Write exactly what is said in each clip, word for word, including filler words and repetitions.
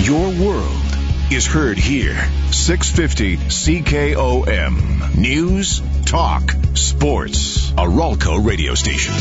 Your world is heard here. six fifty C K O M. News, talk, sports. A Ralco radio station.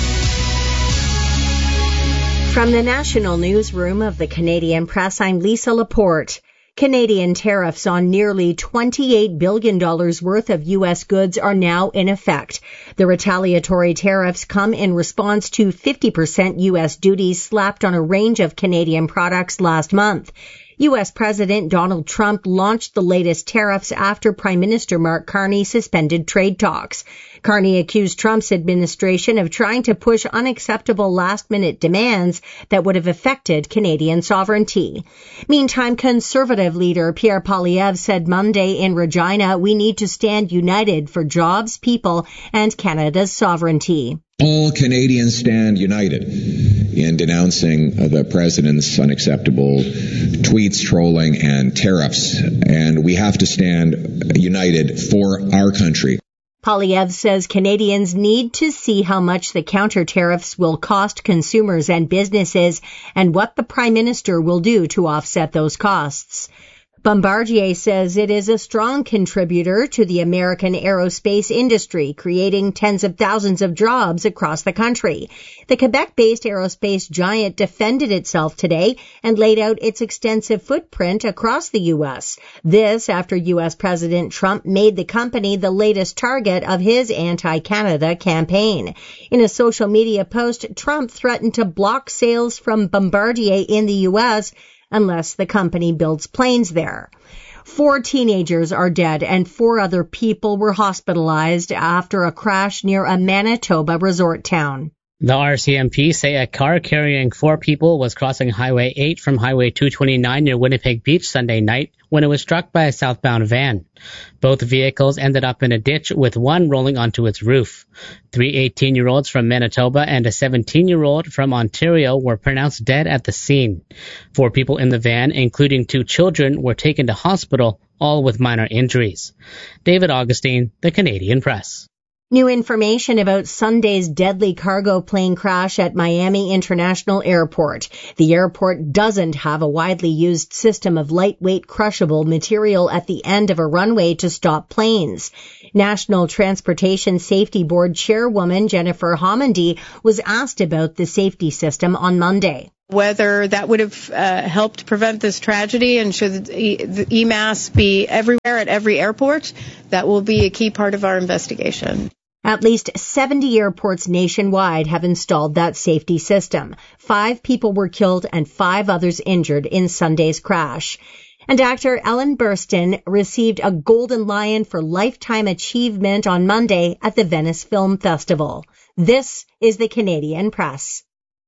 From the National Newsroom of the Canadian Press, I'm Lisa Laporte. Canadian tariffs on nearly twenty-eight billion dollars worth of U S goods are now in effect. The retaliatory tariffs come in response to fifty percent U S duties slapped on a range of Canadian products last month. U S President Donald Trump launched the latest tariffs after Prime Minister Mark Carney suspended trade talks. Carney accused Trump's administration of trying to push unacceptable last-minute demands that would have affected Canadian sovereignty. Meantime, Conservative leader Pierre Poilievre said Monday in Regina, we need to stand united for jobs, people, and Canada's sovereignty. All Canadians stand united in denouncing the president's unacceptable tweets, trolling, and tariffs. And we have to stand united for our country. Poilievre says Canadians need to see how much the counter tariffs will cost consumers and businesses and what the Prime Minister will do to offset those costs. Bombardier says it is a strong contributor to the American aerospace industry, creating tens of thousands of jobs across the country. The Quebec-based aerospace giant defended itself today and laid out its extensive footprint across the U S. This after U S President Trump made the company the latest target of his anti-Canada campaign. In a social media post, Trump threatened to block sales from Bombardier in the U S unless the company builds planes there. Four teenagers are dead and four other people were hospitalized after a crash near a Manitoba resort town. The R C M P say a car carrying four people was crossing Highway eight from Highway two twenty-nine near Winnipeg Beach Sunday night when it was struck by a southbound van. Both vehicles ended up in a ditch with one rolling onto its roof. Three eighteen-year-olds from Manitoba and a seventeen-year-old from Ontario were pronounced dead at the scene. Four people in the van, including two children, were taken to hospital, all with minor injuries. David Augustine, The Canadian Press. New information about Sunday's deadly cargo plane crash at Miami International Airport. The airport doesn't have a widely used system of lightweight crushable material at the end of a runway to stop planes. National Transportation Safety Board Chairwoman Jennifer Homendy was asked about the safety system on Monday. Whether that would have uh, helped prevent this tragedy, and should the E M A S be everywhere at every airport, that will be a key part of our investigation. At least seventy airports nationwide have installed that safety system. Five people were killed and five others injured in Sunday's crash. And actor Ellen Burstyn received a Golden Lion for Lifetime Achievement on Monday at the Venice Film Festival. This is the Canadian Press.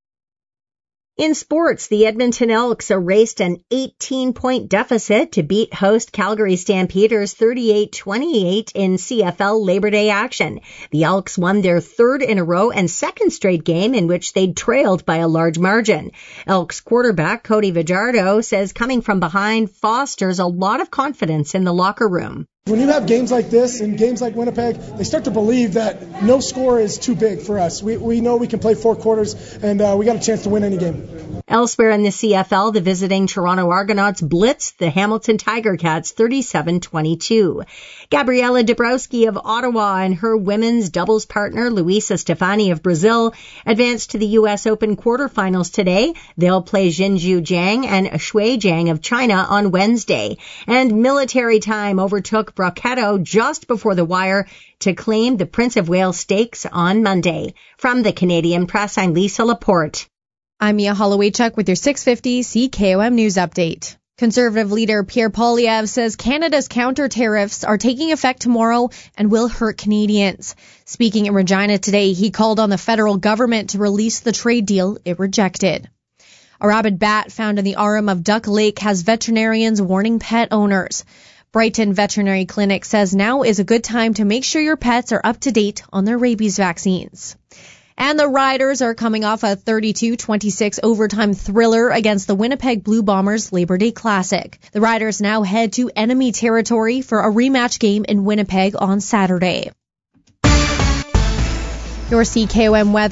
In sports, the Edmonton Elks erased an eighteen-point deficit to beat host Calgary Stampeders thirty-eight twenty-eight in C F L Labor Day action. The Elks won their third in a row and second straight game in which they'd trailed by a large margin. Elks quarterback Cody Fajardo says coming from behind fosters a lot of confidence in the locker room. When you have games like this and games like Winnipeg, they start to believe that no score is too big for us. We we know we can play four quarters, and uh, we got a chance to win any game. Elsewhere in the C F L, the visiting Toronto Argonauts blitzed the Hamilton Tiger Cats thirty-seven twenty-two. Gabriela Dabrowski of Ottawa and her women's doubles partner Luisa Stefani of Brazil advanced to the U S Open quarterfinals today. They'll play Jinju Zhang and Shui Zhang of China on Wednesday. And military time overtook Brocketto just before the wire to claim the Prince of Wales Stakes on Monday. From the Canadian Press, I'm Lisa Laporte. I'm Mia Holloway-Chuck with your six fifty C K O M News Update. Conservative leader Pierre Poilievre says Canada's counter tariffs are taking effect tomorrow and will hurt Canadians. Speaking in Regina today, he called on the federal government to release the trade deal it rejected. A rabid bat found in the Arum of Duck Lake has veterinarians warning pet owners. Brighton Veterinary Clinic says now is a good time to make sure your pets are up to date on their rabies vaccines. And the Riders are coming off a thirty-two twenty-six overtime thriller against the Winnipeg Blue Bombers Labor Day Classic. The Riders now head to enemy territory for a rematch game in Winnipeg on Saturday. Your C K O M weather.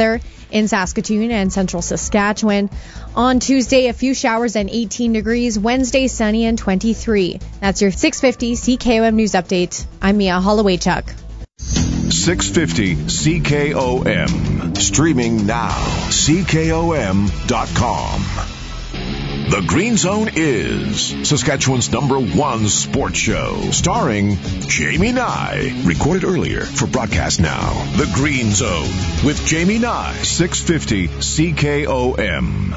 in Saskatoon and central Saskatchewan. On Tuesday, a few showers and eighteen degrees. Wednesday, sunny and twenty-three. That's your six fifty C K O M News Update. I'm Mia Hollowaychuk. six fifty C K O M. Streaming now. C K O M dot com. The Green Zone is Saskatchewan's number one sports show, starring Jamie Nye. Recorded earlier for broadcast now. The Green Zone with Jamie Nye. six fifty C K O M.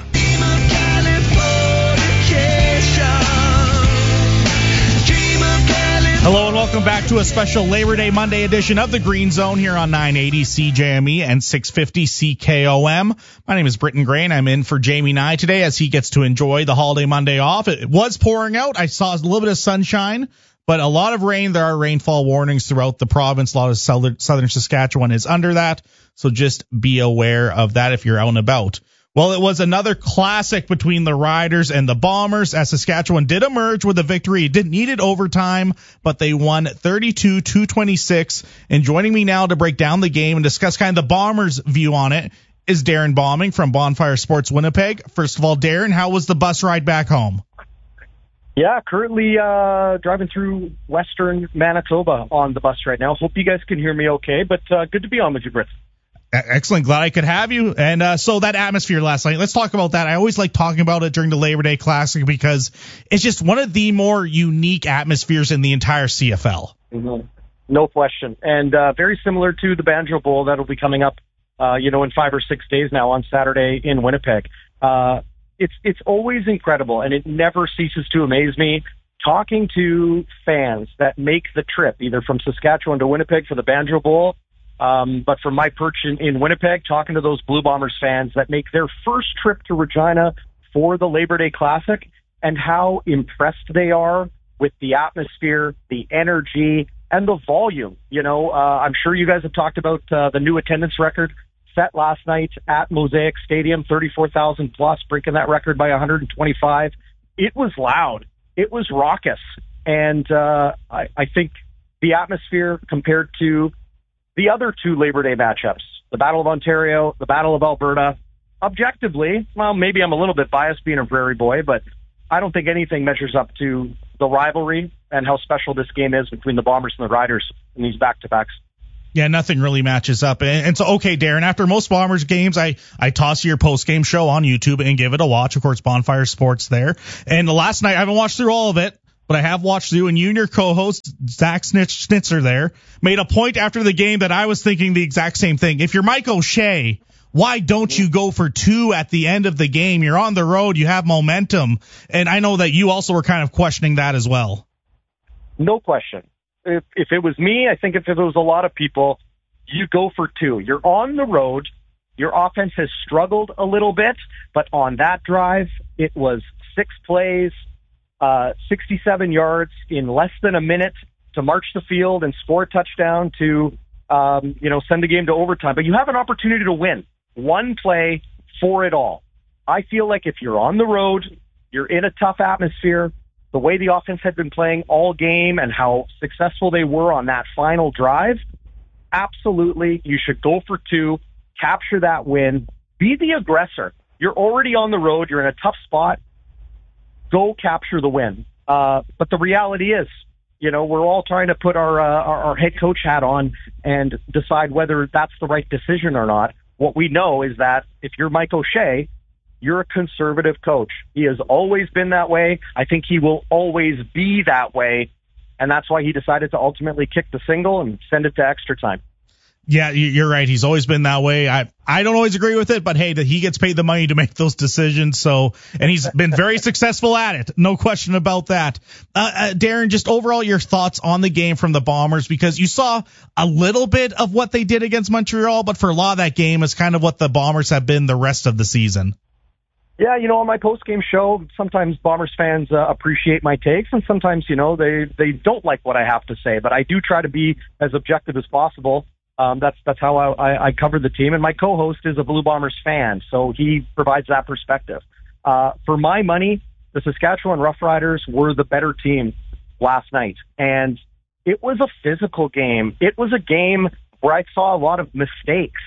Hello and welcome back to a special Labor Day Monday edition of the Green Zone here on nine eighty C J M E and six fifty C K O M. My name is Britton Gray and I'm in for Jamie Nye today as he gets to enjoy the holiday Monday off. It was pouring out. I saw a little bit of sunshine, but a lot of rain. There are rainfall warnings throughout the province. A lot of southern, southern Saskatchewan is under that, so just be aware of that if you're out and about. Well, it was another classic between the Riders and the Bombers as Saskatchewan did emerge with a victory. It didn't need it overtime, but they won thirty-two to twenty-six. And joining me now to break down the game and discuss kind of the Bombers' view on it is Darren Bombing from Bonfire Sports Winnipeg. First of all, Darren, how was the bus ride back home? Yeah, currently uh, driving through western Manitoba on the bus right now. Hope you guys can hear me okay, but uh, good to be on with you, Britt. Excellent. Glad I could have you. And uh, so that atmosphere last night, let's talk about that. I always like talking about it during the Labor Day Classic because it's just one of the more unique atmospheres in the entire C F L. Mm-hmm. No question. And uh, very similar to the Banjo Bowl that'll be coming up, uh, you know, in five or six days now on Saturday in Winnipeg. Uh, it's it's always incredible, and it never ceases to amaze me talking to fans that make the trip either from Saskatchewan to Winnipeg for the Banjo Bowl. Um, but from my perch in, in Winnipeg, talking to those Blue Bombers fans that make their first trip to Regina for the Labor Day Classic and how impressed they are with the atmosphere, the energy, and the volume. You know, uh, I'm sure you guys have talked about uh, the new attendance record set last night at Mosaic Stadium, thirty-four thousand plus, breaking that record by one hundred twenty-five. It was loud. It was raucous. And uh, I, I think the atmosphere compared to the other two Labor Day matchups, the Battle of Ontario, the Battle of Alberta, objectively, well, maybe I'm a little bit biased being a Prairie boy, but I don't think anything measures up to the rivalry and how special this game is between the Bombers and the Riders in these back-to-backs. Yeah, nothing really matches up. And, and so, okay, Darren, after most Bombers games, I, I toss your post-game show on YouTube and give it a watch. Of course, Bonfire Sports there. And last night, I haven't watched through all of it, but I have watched you, and you and your co-host, Zach Schnitzer there, made a point after the game that I was thinking the exact same thing. If you're Mike O'Shea, why don't you go for two at the end of the game? You're on the road. You have momentum. And I know that you also were kind of questioning that as well. No question. If, if it was me, I think if it was a lot of people, you go for two. You're on the road. Your offense has struggled a little bit, but on that drive, it was six plays, Uh, sixty-seven yards in less than a minute to march the field and score a touchdown to, um, you know, send the game to overtime. But you have an opportunity to win. One play for it all. I feel like if you're on the road, you're in a tough atmosphere, the way the offense had been playing all game and how successful they were on that final drive, absolutely, you should go for two, capture that win, be the aggressor. You're already on the road. You're in a tough spot. Go capture the win. Uh, but the reality is, you know, we're all trying to put our, uh, our our head coach hat on and decide whether that's the right decision or not. What we know is that if you're Mike O'Shea, you're a conservative coach. He has always been that way. I think he will always be that way. And that's why he decided to ultimately kick the single and send it to extra time. Yeah, you're right. He's always been that way. I I don't always agree with it, but hey, he gets paid the money to make those decisions. So, and he's been very successful at it. No question about that. Uh, uh, Darren, just overall your thoughts on the game from the Bombers, because you saw a little bit of what they did against Montreal, but for a lot of that game is kind of what the Bombers have been the rest of the season. Yeah, you know, on my post-game show, sometimes Bombers fans uh, appreciate my takes, and sometimes, you know, they, they don't like what I have to say. But I do try to be as objective as possible. Um, that's that's how I, I, I cover the team. And my co-host is a Blue Bombers fan, so he provides that perspective. Uh, for my money, the Saskatchewan Roughriders were the better team last night. And it was a physical game. It was a game where I saw a lot of mistakes.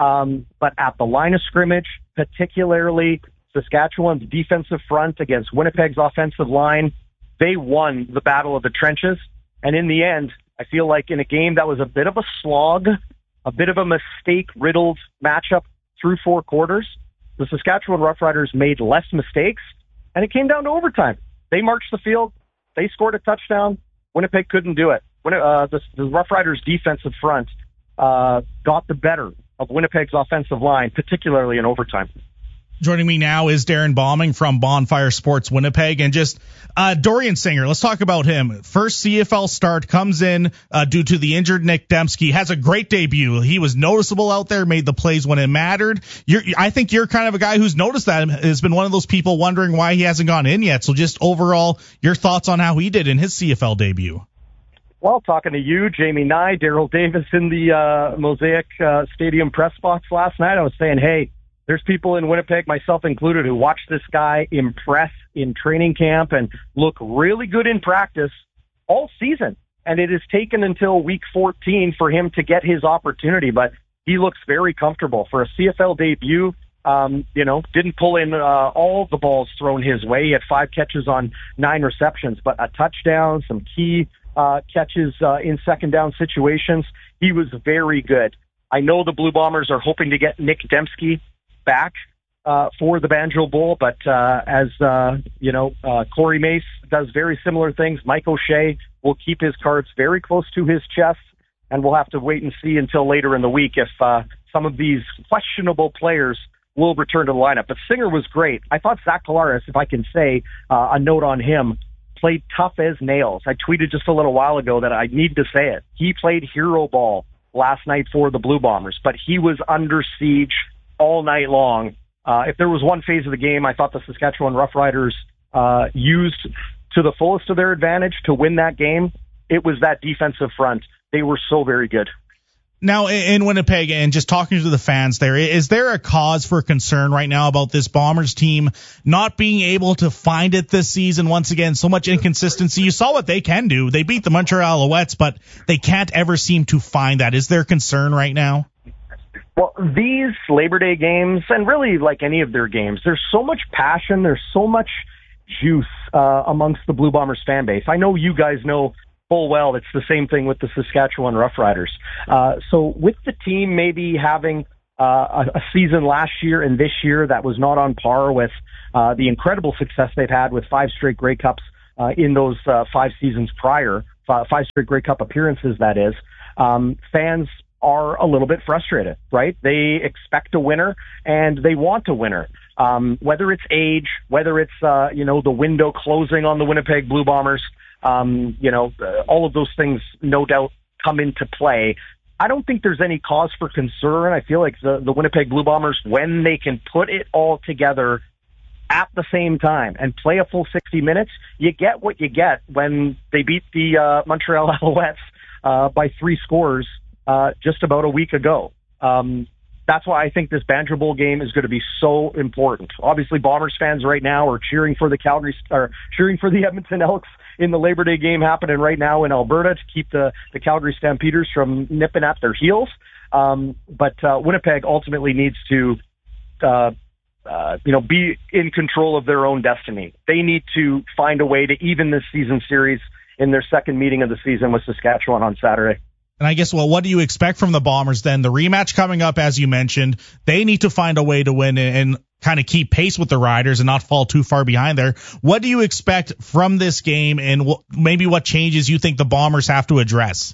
Um, but at the line of scrimmage, particularly Saskatchewan's defensive front against Winnipeg's offensive line, they won the battle of the trenches. And in the end, I feel like in a game that was a bit of a slog, a bit of a mistake-riddled matchup through four quarters, the Saskatchewan Roughriders made less mistakes, and it came down to overtime. They marched the field. They scored a touchdown. Winnipeg couldn't do it. When, uh, the, the Roughriders' defensive front uh, got the better of Winnipeg's offensive line, particularly in overtime. Joining me now is Darren Bombing from Bonfire Sports Winnipeg. And just uh, Dorian Singer, let's talk about him. First C F L start, comes in uh, due to the injured Nick Dembski, has a great debut. He was noticeable out there, made the plays when it mattered. You're, I think you're kind of a guy who's noticed that, has been one of those people wondering why he hasn't gone in yet. So just overall, your thoughts on how he did in his C F L debut. Well, talking to you, Jamie Nye, Daryl Davis in the uh, Mosaic uh, Stadium press box last night, I was saying, hey, there's people in Winnipeg, myself included, who watch this guy impress in training camp and look really good in practice all season. And it has taken until week fourteen for him to get his opportunity, but he looks very comfortable. For a C F L debut, um, you know, didn't pull in uh, all the balls thrown his way. He had five catches on nine receptions, but a touchdown, some key uh, catches uh, in second down situations. He was very good. I know the Blue Bombers are hoping to get Nick Dembski back uh, for the Banjo Bowl, but uh, as uh, you know, uh, Corey Mace does very similar things. Mike O'Shea will keep his cards very close to his chest, and we'll have to wait and see until later in the week if uh, some of these questionable players will return to the lineup. But Singer was great. I thought Zach Collaros, if I can say uh, a note on him, played tough as nails. I tweeted just a little while ago that I need to say it. He played hero ball last night for the Blue Bombers, but he was under siege all night long. Uh, if there was one phase of the game I thought the Saskatchewan Roughriders uh, used to the fullest of their advantage to win that game, it was that defensive front. They were so very good. Now, in Winnipeg, and just talking to the fans there, is there a cause for concern right now about this Bombers team not being able to find it this season? Once again, so much inconsistency. You saw what they can do. They beat the Montreal Alouettes, but they can't ever seem to find that. Is there concern right now? Well, these Labor Day games, and really like any of their games, there's so much passion, there's so much juice uh, amongst the Blue Bombers fan base. I know you guys know full well it's the same thing with the Saskatchewan Roughriders. Uh, so with the team maybe having uh, a, a season last year and this year that was not on par with uh, the incredible success they've had with five straight Grey Cups uh, in those uh, five seasons prior, five, five straight Grey Cup appearances, that is, um, fans are a little bit frustrated, right? They expect a winner and they want a winner. Um, whether it's age, whether it's, uh, you know, the window closing on the Winnipeg Blue Bombers, um, you know, uh, all of those things no doubt come into play. I don't think there's any cause for concern. I feel like the, the Winnipeg Blue Bombers, when they can put it all together at the same time and play a full sixty minutes, you get what you get when they beat the uh, Montreal Alouettes uh, by three scores Uh, just about a week ago. Um, that's why I think this Banjo Bowl game is going to be so important. Obviously, Bombers fans right now are cheering for the Calgary, or cheering for the Edmonton Elks in the Labor Day game happening right now in Alberta to keep the, the Calgary Stampeders from nipping at their heels. Um, but uh, Winnipeg ultimately needs to, uh, uh, you know, be in control of their own destiny. They need to find a way to even this season series in their second meeting of the season with Saskatchewan on Saturday. And I guess, well, what do you expect from the Bombers then? The rematch coming up, as you mentioned, they need to find a way to win and, and kind of keep pace with the Riders and not fall too far behind there. What do you expect from this game, and wh- maybe what changes you think the Bombers have to address?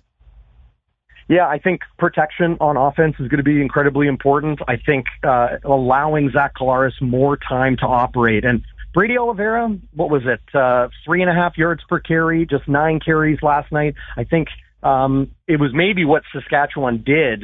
Yeah, I think protection on offense is going to be incredibly important. I think uh, allowing Zach Collaros more time to operate. And Brady Oliveira, what was it, uh, three and a half yards per carry, just nine carries last night. I think Um, it was maybe what Saskatchewan did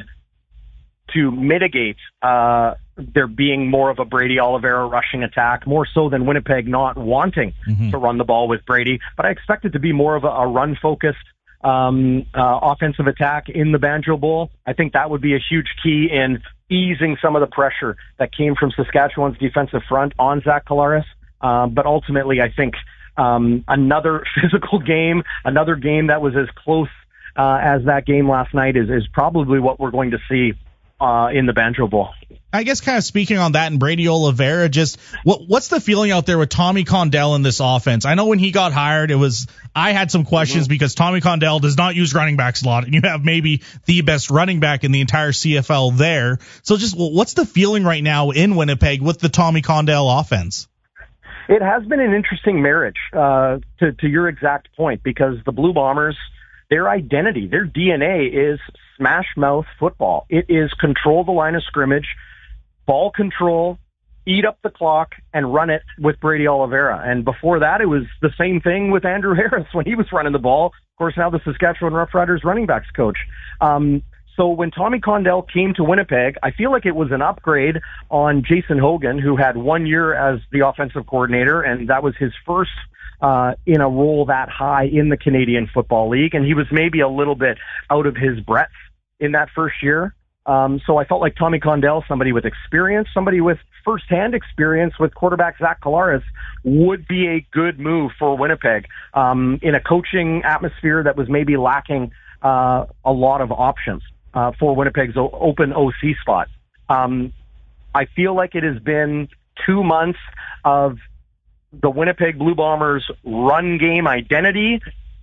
to mitigate uh, there being more of a Brady Oliveira rushing attack, more so than Winnipeg not wanting mm-hmm. to run the ball with Brady. But I expect it to be more of a, a run-focused um, uh, offensive attack in the Banjo Bowl. I think that would be a huge key in easing some of the pressure that came from Saskatchewan's defensive front on Zach Collaros. Uh, but ultimately, I think um, another physical game, another game that was as close Uh, as that game last night is, is probably what we're going to see uh, in the Banjo Bowl. I guess kind of speaking on that and Brady Oliveira, just what what's the feeling out there with Tommy Condell in this offense? I know when he got hired, it was I had some questions mm-hmm. because Tommy Condell does not use running backs a lot, and you have maybe the best running back in the entire C F L there. So just what's the feeling right now in Winnipeg with the Tommy Condell offense? It has been an interesting marriage, uh, to, to your exact point, because the Blue Bombers, their identity, their D N A is smash mouth football. It is control the line of scrimmage, ball control, eat up the clock, and run it with Brady Oliveira. And before that, it was the same thing with Andrew Harris when he was running the ball. Of course, now the Saskatchewan Roughriders running backs coach. Um, so when Tommy Condell came to Winnipeg, I feel like it was an upgrade on Jason Hogan, who had one year as the offensive coordinator, and that was his first uh, in a role that high in the Canadian Football League. And he was maybe a little bit out of his breadth in that first year. Um, so I felt like Tommy Condell, somebody with experience, somebody with firsthand experience with quarterback Zach Collaros, would be a good move for Winnipeg um, in a coaching atmosphere that was maybe lacking uh, a lot of options uh, for Winnipeg's o- open O C spot. Um, I feel like it has been two months of the Winnipeg Blue Bombers' run game identity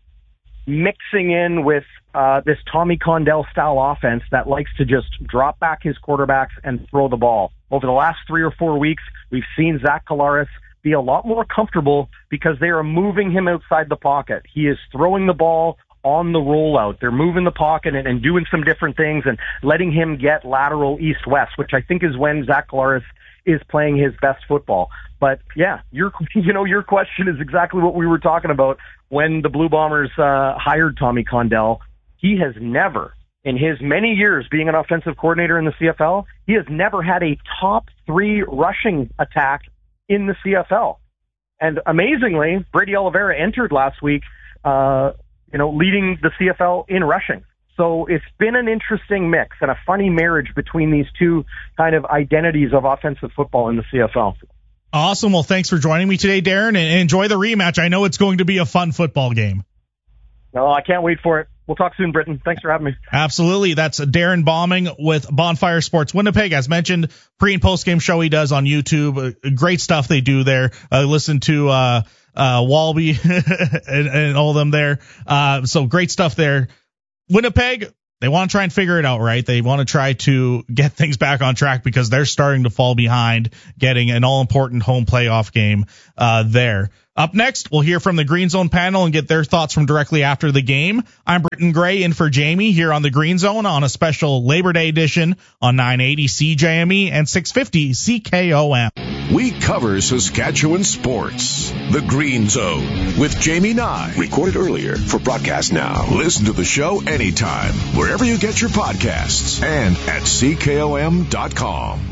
mixing in with uh, this Tommy Condell style offense that likes to just drop back his quarterbacks and throw the ball. Over the last three or four weeks, we've seen Zach Collaros be a lot more comfortable because they are moving him outside the pocket. He is throwing the ball on the rollout. They're moving the pocket and, and doing some different things and letting him get lateral east-west, which I think is when Zach Collaros is playing his best football. But yeah, your you know your question is exactly what we were talking about when the Blue Bombers uh, hired Tommy Condell. He has never, in his many years being an offensive coordinator in the C F L, he has never had a top three rushing attack in the C F L. And amazingly, Brady Oliveira entered last week, uh, you know, leading the C F L in rushing. So it's been an interesting mix and a funny marriage between these two kind of identities of offensive football in the C F L. Awesome. Well, thanks for joining me today, Darren, and enjoy the rematch. I know it's going to be a fun football game. No, I can't wait for it. We'll talk soon, Britton. Thanks for having me. Absolutely. That's Darren Bombing with Bonfire Sports Winnipeg. As mentioned, pre and post game show he does on YouTube. Uh, great stuff they do there. Uh, listen to uh, uh, Walby and, and all of them there. Uh, so great stuff there. Winnipeg, they want to try and figure it out, right? They want to try to get things back on track because they're starting to fall behind getting an all-important home playoff game uh, there. Up next, we'll hear from the Green Zone panel and get their thoughts from directly after the game. I'm Britton Gray in for Jamie here on the Green Zone on a special Labor Day edition on nine eighty C J M E and six fifty C K O M. We cover Saskatchewan sports. The Green Zone with Jamie Nye. Recorded earlier for broadcast now. Listen to the show anytime, wherever you get your podcasts and at C K O M dot com.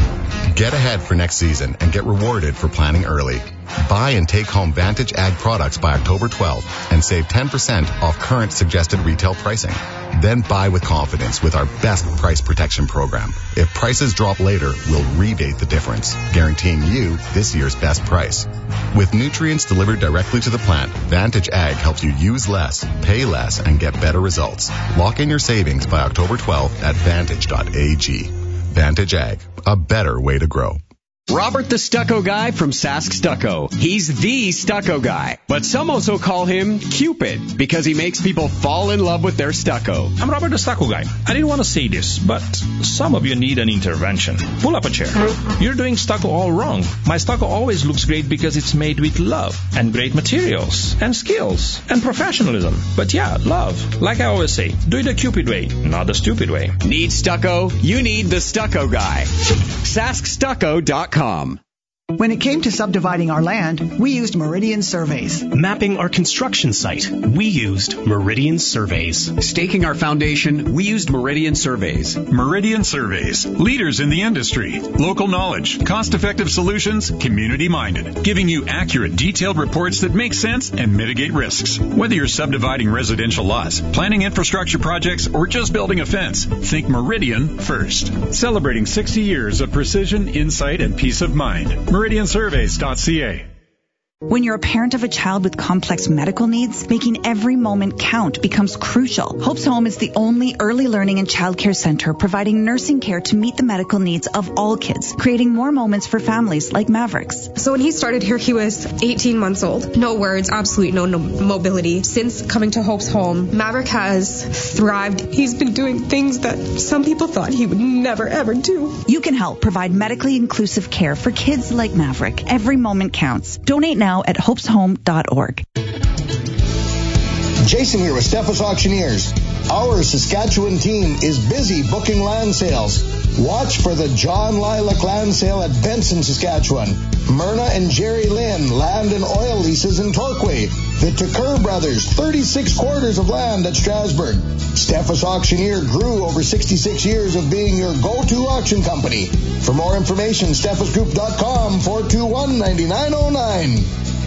Get ahead for next season and get rewarded for planning early. Buy and take home Vantage Ag products by October twelfth and save ten percent off current suggested retail pricing. Then buy with confidence with our best price protection program. If prices drop later, we'll rebate the difference, guaranteeing you this year's best price. With nutrients delivered directly to the plant, Vantage Ag helps you use less, pay less, and get better results. Lock in your savings by October twelfth at vantage dot a g. Vantage Ag, a better way to grow. Robert the Stucco Guy from Sask Stucco. He's the stucco guy, but some also call him Cupid because he makes people fall in love with their stucco. I'm Robert the Stucco Guy. I didn't want to say this, but some of you need an intervention. Pull up a chair. You're doing stucco all wrong. My stucco always looks great because it's made with love and great materials and skills and professionalism. But yeah, love. Like I always say, do it the Cupid way, not the stupid way. Need stucco? You need the Stucco Guy. Sask Stucco dot com. When it came to subdividing our land, we used Meridian Surveys. Mapping our construction site, we used Meridian Surveys. Staking our foundation, we used Meridian Surveys. Meridian Surveys, leaders in the industry. Local knowledge, cost-effective solutions, community-minded, giving you accurate, detailed reports that make sense and mitigate risks. Whether you're subdividing residential lots, planning infrastructure projects, or just building a fence, think Meridian first. Celebrating sixty years of precision, insight, and peace of mind. Meridian Surveys dot c a. When you're a parent of a child with complex medical needs, making every moment count becomes crucial. Hope's Home is the only early learning and childcare center providing nursing care to meet the medical needs of all kids, creating more moments for families like Mavericks. So when he started here, he was eighteen months old. No words, absolutely no, no mobility. Since coming to Hope's Home, Maverick has thrived. He's been doing things that some people thought he would never, ever do. You can help provide medically inclusive care for kids like Maverick. Every moment counts. Donate now at hopes home dot org. Jason here with Steffes Auctioneers. Our Saskatchewan team is busy booking land sales. Watch for the John Lilac Land Sale at Benson, Saskatchewan. Myrna and Jerry Lynn Land and Oil Leases in Torquay. The Tucker Brothers, thirty-six quarters of land at Strasbourg. Steffes Auctioneer grew over sixty-six years of being your go-to auction company. For more information, steffes group dot com, four two one, nine nine zero nine.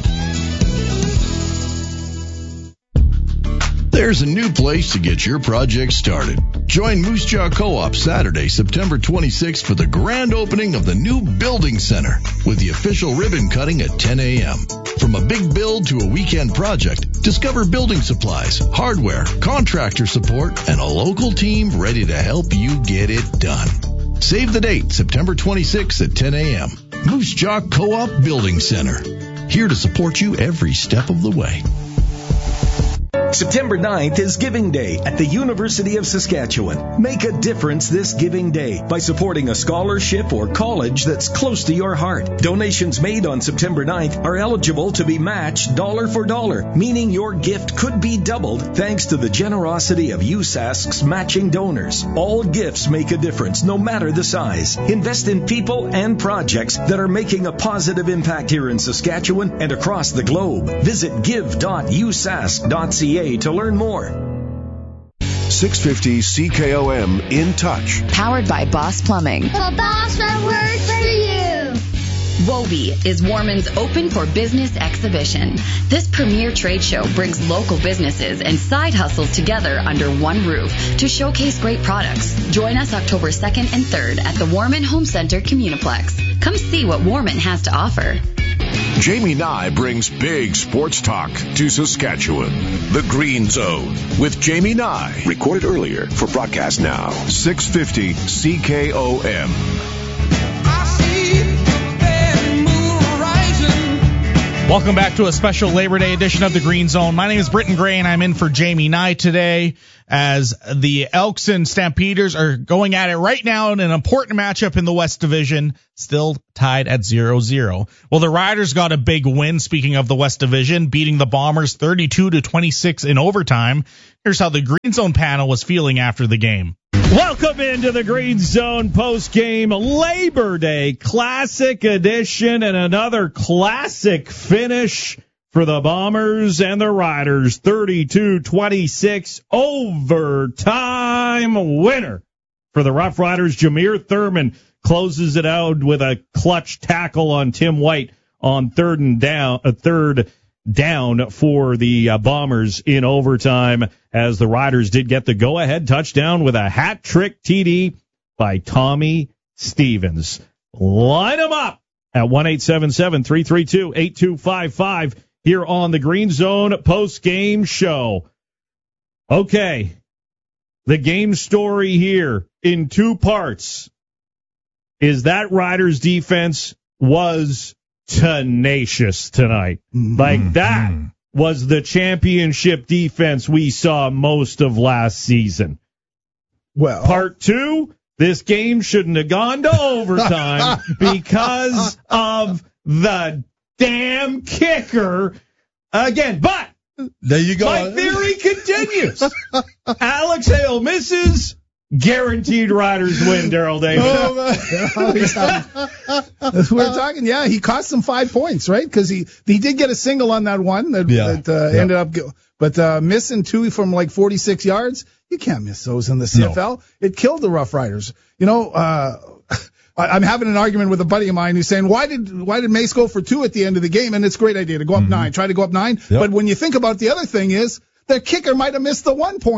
There's a new place to get your project started. Join Moose Jaw Co-op Saturday, September twenty-sixth for the grand opening of the new Building Center with the official ribbon cutting at ten a.m. From a big build to a weekend project, discover building supplies, hardware, contractor support, and a local team ready to help you get it done. Save the date, September twenty-sixth at ten a.m. Moose Jaw Co-op Building Center. Here to support you every step of the way. September ninth is Giving Day at the University of Saskatchewan. Make a difference this Giving Day by supporting a scholarship or college that's close to your heart. Donations made on September ninth are eligible to be matched dollar for dollar, meaning your gift could be doubled thanks to the generosity of U S A S C's matching donors. All gifts make a difference, no matter the size. Invest in people and projects that are making a positive impact here in Saskatchewan and across the globe. Visit give dot u s a s c dot c a to learn more. six fifty C K O M In Touch. Powered by Boss Plumbing. The boss that works for you. WOBI is Warman's Open for Business exhibition. This premier trade show brings local businesses and side hustles together under one roof to showcase great products. Join us October second and third at the Warman Home Center Communiplex. Come see what Warman has to offer. Jamie Nye brings big sports talk to Saskatchewan. The Green Zone with Jamie Nye. Recorded earlier for broadcast now. six fifty C K O M. Welcome back to a special Labor Day edition of the Green Zone. My name is Britton Gray, and I'm in for Jamie Nye today as the Elks and Stampeders are going at it right now in an important matchup in the West Division, still tied at zero zero. Well, the Riders got a big win, speaking of the West Division, beating the Bombers thirty-two to twenty-six in overtime. Here's how the Green Zone panel was feeling after the game. Welcome into the Green Zone post-game Labor Day Classic edition and another classic finish for the Bombers and the Riders. thirty-two twenty-six overtime winner for the Rough Riders. Jameer Thurman closes it out with a clutch tackle on Tim White on third and down, a third down for the uh, Bombers in overtime, as the Riders did get the go-ahead touchdown with a hat trick T D by Tommy Stevens. Line them up at one eight seven seven, three three two, eight two five five here on the Green Zone post-game show. Okay, the game story here in two parts is that Riders defense was tenacious tonight. Mm-hmm. Like that was the championship defense we saw most of last season. Well, part two, this game shouldn't have gone to overtime because of the damn kicker again. But there you go. My theory continues. Alex Hale misses. Guaranteed Riders win, Daryl Davis. Oh, we're talking, yeah, he cost them five points, right? Because he, he did get a single on that one that, yeah, that uh, yeah. ended up, but uh, missing two from like forty-six yards. You can't miss those in the C F L. No. It killed the Rough Riders. You know, uh, I, I'm having an argument with a buddy of mine who's saying, why did why did Mace go for two at the end of the game? And it's a great idea to go up mm-hmm. nine, try to go up nine. Yep. But when you think about it, the other thing is, the kicker might have missed the one-pointer.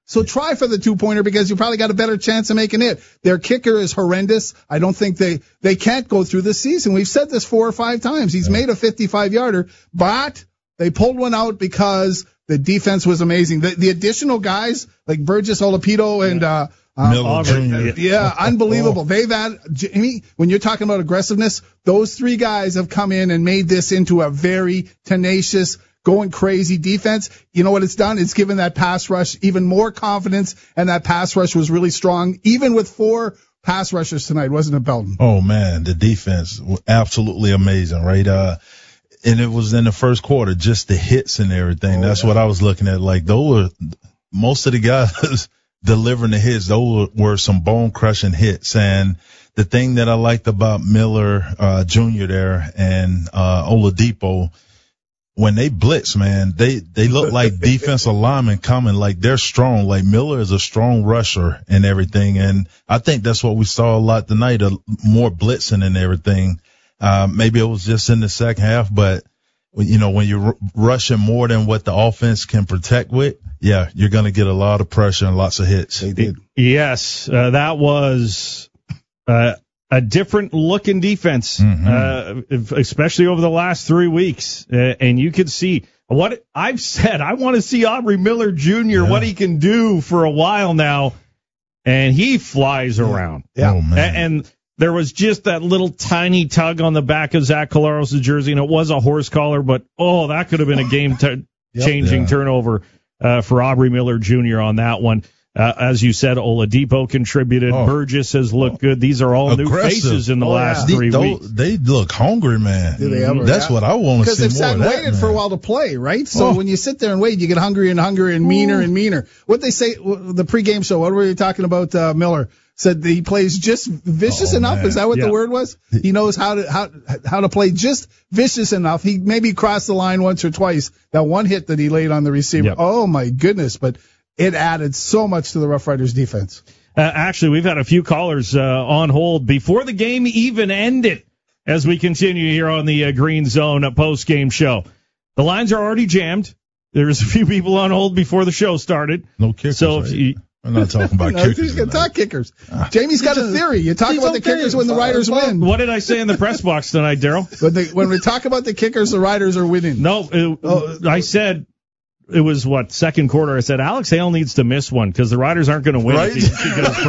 So try for the two-pointer because you probably got a better chance of making it. Their kicker is horrendous. I don't think they, they can't go through this season. We've said this four or five times. He's yeah. made a fifty-five-yarder, but they pulled one out because the defense was amazing. The, the additional guys like Burgess Olapito and, uh, Um, Miller Junior Yeah, unbelievable. Oh. They've had, Jamie, when you're talking about aggressiveness, those three guys have come in and made this into a very tenacious, going crazy defense. You know what it's done? It's given that pass rush even more confidence, and that pass rush was really strong, even with four pass rushers tonight, wasn't it, Belton? Oh, man, the defense was absolutely amazing, right? Uh, and it was in the first quarter, just the hits and everything. Oh, That's yeah. what I was looking at. Like, those were, most of the guys delivering the hits, those were some bone-crushing hits. And the thing that I liked about Miller uh, Junior there and uh, Oladipo, when they blitz, man, they, they look like defensive linemen coming, like they're strong. Like Miller is a strong rusher and everything. And I think that's what we saw a lot tonight, uh, more blitzing and everything. Uh, maybe it was just in the second half, but, you know, when you're r- rushing more than what the offense can protect with, yeah, you're going to get a lot of pressure and lots of hits. They did. Yes, uh, that was uh, a different looking defense, mm-hmm. uh, especially over the last three weeks. Uh, and you could see what I've said. I want to see Aubrey Miller Junior, yeah. what he can do for a while now. And he flies around. Yeah. Oh, man. And, and there was just that little tiny tug on the back of Zach Collaros' jersey, and it was a horse collar, but, oh, that could have been a game-changing t- yeah. turnover uh, for Aubrey Miller Junior on that one. Uh, as you said, Oladipo contributed. Oh. Burgess has looked good. These are all Aggressive. new faces in the oh, last yeah. three they, weeks. They look hungry, man. Do they ever? That's yeah. what I want to see more of that. Because they've sat and waited man. for a while to play, right? So oh. when you sit there and wait, you get hungrier and hungrier and meaner Ooh. and meaner. What they say, the pregame show, what were you talking about, uh, Miller? Said that he plays just vicious oh, enough. Man. Is that what yeah. the word was? He knows how to how how to play just vicious enough. He maybe crossed the line once or twice. That one hit that he laid on the receiver. Yep. Oh my goodness! But it added so much to the Rough Riders defense. Uh, actually, we've had a few callers uh, on hold before the game even ended. As we continue here on the uh, Green Zone post game show, the lines are already jammed. There's a few people on hold before the show started. No kickers. So right? if you, I'm not talking about no, kickers. He's going to talk kickers. Uh, Jamie's got a theory. You talk about the kickers when the Riders win. What did I say in the press box tonight, Daryl? When, they, when we talk about the kickers, the Riders are winning. No, it, oh, I said it was, what, second quarter. I said Alex Hale needs to miss one because the Riders aren't going to win. Right? If he, if he goes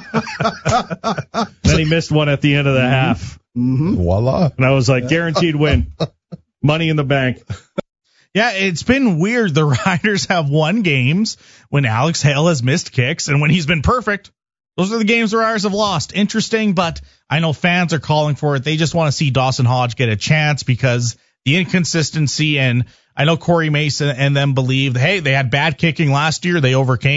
perfect. Then he missed one at the end of the mm-hmm. half. Mm-hmm. Voila. And I was like, guaranteed win. Money in the bank. Yeah, it's been weird. The Riders have won games when Alex Hale has missed kicks, and when he's been perfect, those are the games the Riders have lost. Interesting, but I know fans are calling for it. They just want to see Dawson Hodge get a chance because the inconsistency, and I know Corey Mason and them believed, hey, they had bad kicking last year. They overcame